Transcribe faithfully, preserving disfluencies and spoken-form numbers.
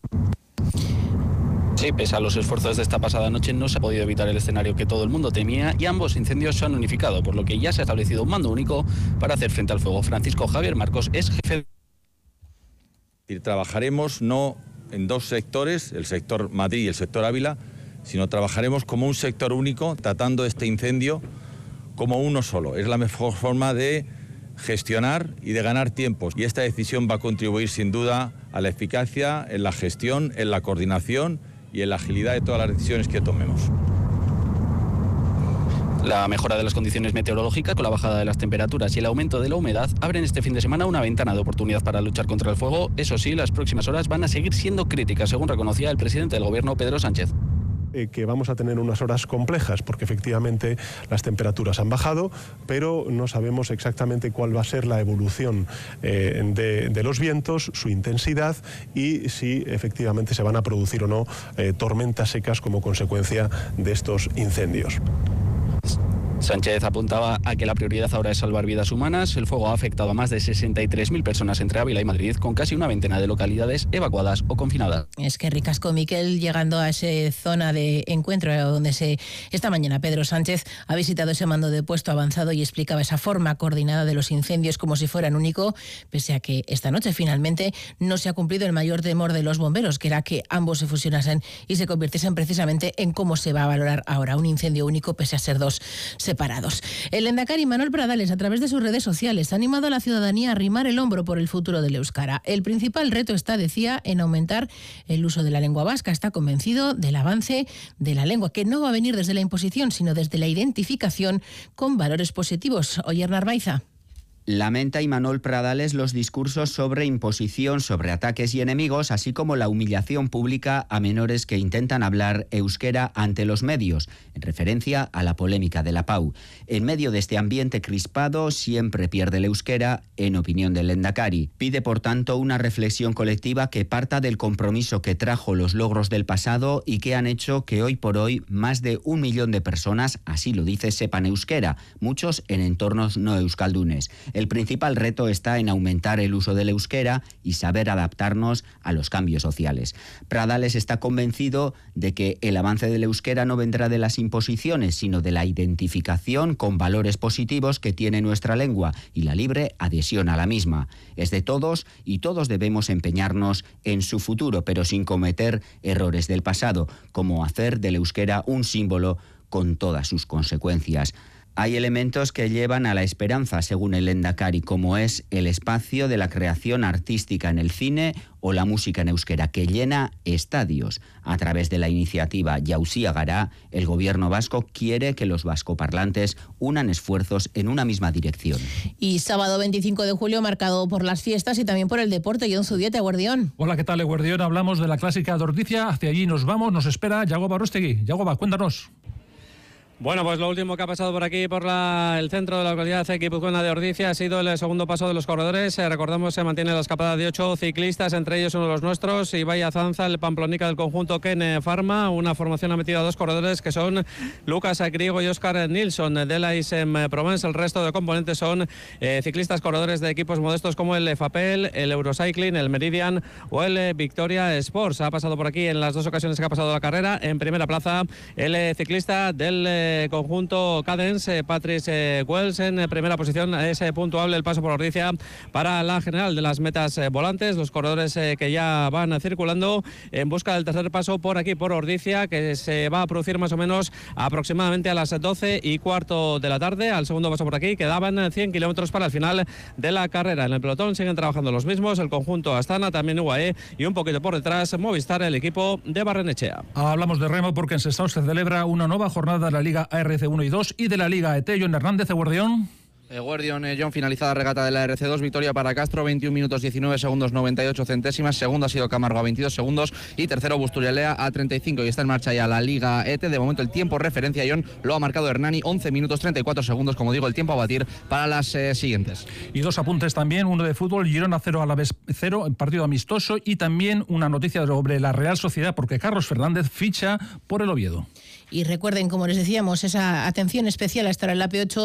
Sí, pese a los esfuerzos de esta pasada noche, no se ha podido evitar el escenario que todo el mundo temía y ambos incendios se han unificado, por lo que ya se ha establecido un mando único para hacer frente al fuego. Francisco Javier Marcos es jefe. Y trabajaremos no en dos sectores, el sector Madrid y el sector Ávila, sino trabajaremos como un sector único, tratando este incendio como uno solo. Es la mejor forma de gestionar y de ganar tiempos. Y esta decisión va a contribuir sin duda a la eficacia en la gestión, en la coordinación y en la agilidad de todas las decisiones que tomemos. La mejora de las condiciones meteorológicas con la bajada de las temperaturas y el aumento de la humedad abren este fin de semana una ventana de oportunidad para luchar contra el fuego. Eso sí, las próximas horas van a seguir siendo críticas, según reconocía el presidente del Gobierno, Pedro Sánchez. Que vamos a tener unas horas complejas porque efectivamente las temperaturas han bajado, pero no sabemos exactamente cuál va a ser la evolución eh, de, de los vientos, su intensidad y si efectivamente se van a producir o no eh, tormentas secas como consecuencia de estos incendios. Sánchez apuntaba a que la prioridad ahora es salvar vidas humanas. El fuego ha afectado a más de sesenta y tres mil personas entre Ávila y Madrid, con casi una veintena de localidades evacuadas o confinadas. Es que ricasco, Miquel, llegando a esa zona de encuentro donde se esta mañana Pedro Sánchez ha visitado ese mando de puesto avanzado y explicaba esa forma coordinada de los incendios como si fueran único, pese a que esta noche finalmente no se ha cumplido el mayor temor de los bomberos, que era que ambos se fusionasen y se convirtiesen precisamente en cómo se va a valorar ahora un incendio único pese a ser dos separados. El lehendakari Manuel Pradales, a través de sus redes sociales, ha animado a la ciudadanía a arrimar el hombro por el futuro del euskara. El principal reto está, decía, en aumentar el uso de la lengua vasca. Está convencido del avance de la lengua, que no va a venir desde la imposición, sino desde la identificación con valores positivos. Oyer Narvaiza. Lamenta Imanol Pradales los discursos sobre imposición, sobre ataques y enemigos, así como la humillación pública a menores que intentan hablar euskera ante los medios, en referencia a la polémica de la Pau. En medio de este ambiente crispado, siempre pierde el euskera, en opinión del lehendakari. Pide, por tanto, una reflexión colectiva que parta del compromiso que trajo los logros del pasado y que han hecho que hoy por hoy más de un millón de personas, así lo dice, sepan euskera, muchos en entornos no euskaldunes. El principal reto está en aumentar el uso del euskera y saber adaptarnos a los cambios sociales. Pradales está convencido de que el avance del euskera no vendrá de las imposiciones, sino de la identificación con valores positivos que tiene nuestra lengua y la libre adhesión a la misma. Es de todos y todos debemos empeñarnos en su futuro, pero sin cometer errores del pasado, como hacer del euskera un símbolo con todas sus consecuencias. Hay elementos que llevan a la esperanza, según el lehendakari, como es el espacio de la creación artística en el cine o la música en euskera, que llena estadios. A través de la iniciativa Jauzi Gara, el gobierno vasco quiere que los vascoparlantes unan esfuerzos en una misma dirección. Y sábado veinticinco de julio, marcado por las fiestas y también por el deporte. Jon Zubieta, Eguerdión. Hola, ¿qué tal, Eguerdión? Hablamos de la clásica de Ordizia. Hacia allí nos vamos, nos espera Yagoba Arostegui. Yagoba, cuéntanos. Bueno, pues lo último que ha pasado por aquí, por la, el centro de la localidad guipuzcoana de Ordizia, ha sido el segundo paso de los corredores. Eh, recordamos, se mantiene la escapada de ocho ciclistas, entre ellos uno de los nuestros, Ibai Azanza, el pamplonica del conjunto Ken Pharma. Una formación ha metido a dos corredores que son Lucas Griego y Óscar Nilsson de la Isem Provence. El resto de componentes son eh, ciclistas corredores de equipos modestos como el Fapel, el Eurocycling, el Meridian o el eh, Victoria Sports. Ha pasado por aquí en las dos ocasiones que ha pasado la carrera. En primera plaza, el eh, ciclista del eh, conjunto Cadence, Patrice Wells, en primera posición. Es puntuable el paso por Ordizia para la general de las metas volantes. Los corredores que ya van circulando en busca del tercer paso por aquí, por Ordizia, que se va a producir más o menos aproximadamente a las doce y cuarto de la tarde. Al segundo paso por aquí quedaban cien kilómetros para el final de la carrera. En el pelotón siguen trabajando los mismos, el conjunto Astana, también U A E, y un poquito por detrás Movistar, el equipo de Barrenechea. Hablamos de remo porque en Sestao se celebra una nueva jornada de la Liga A R C uno y dos y de la Liga E T. Jon Hernández, Eguerdión. Eguerdión, eh, John, finalizada regata de la R C dos, victoria para Castro, veintiún minutos diecinueve segundos noventa y ocho centésimas, segundo ha sido Camargo a veintidós segundos y tercero Busturialea a treinta y cinco, y está en marcha ya la Liga E T. De momento el tiempo referencia, John, lo ha marcado Hernani, once minutos treinta y cuatro segundos, como digo, el tiempo a batir para las eh, siguientes. Y dos apuntes también, uno de fútbol, Girona cero, Alavés cero, partido amistoso, y también una noticia sobre la Real Sociedad, porque Carlos Fernández ficha por el Oviedo. Y recuerden, como les decíamos, esa atención especial a estar en la P ocho